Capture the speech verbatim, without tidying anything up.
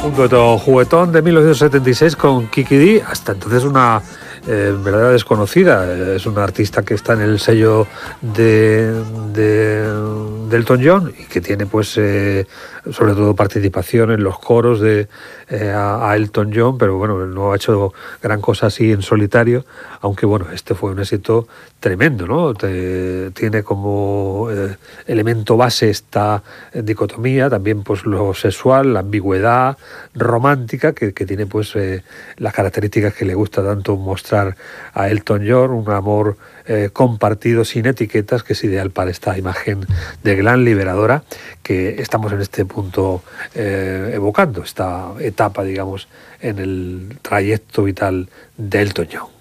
Un dueto juguetón de mil novecientos setenta y seis con Kiki Dee, hasta entonces una eh, verdadera desconocida. Es una artista que está en el sello de, de, de Elton John y que tiene pues eh, sobre todo participación en los coros de eh, a, a Elton John, pero bueno, no ha hecho gran cosa así en solitario, aunque bueno, este fue un éxito tremendo, ¿no? Te, tiene como eh, elemento base esta dicotomía, también pues lo sexual, la ambigüedad romántica que, que tiene pues eh, las características que le gusta tanto mostrar a Elton John, un amor eh, compartido sin etiquetas, que es ideal para esta imagen de gran liberadora que estamos en este punto eh, evocando, esta etapa, digamos, en el trayecto vital de Elton John.